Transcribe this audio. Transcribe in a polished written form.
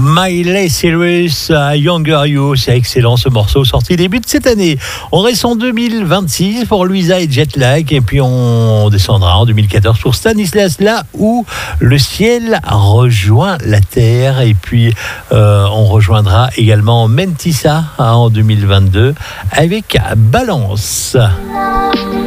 Miley Cyrus, Younger You, c'est excellent ce morceau, sorti début de cette année. On reste en 2026 pour Louisa et Jetlag, et puis on descendra en 2014 pour Stanislas, là où le ciel rejoint la terre, et puis on rejoindra également Mentissa en 2022 avec Balance.